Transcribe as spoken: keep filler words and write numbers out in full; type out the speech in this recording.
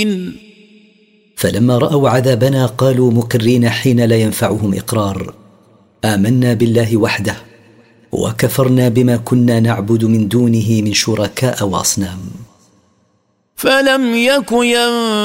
فلما رأوا عذابنا قالوا مقرين حين لا ينفعهم إقرار: آمنا بالله وحده وكفرنا بما كنا نعبد من دونه من شركاء وأصنام. فلم يك